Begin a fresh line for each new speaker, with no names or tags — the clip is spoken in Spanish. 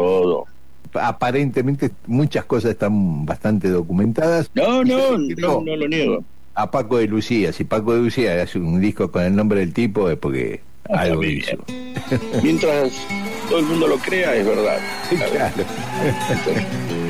todo.
Aparentemente muchas cosas están bastante documentadas.
No
Pero
lo niego.
a Paco de Lucía, si Paco de Lucía hace un disco con el nombre del tipo es porque
Está
algo
muy
hizo.
bien. Mientras todo el mundo lo crea, es verdad.
Claro.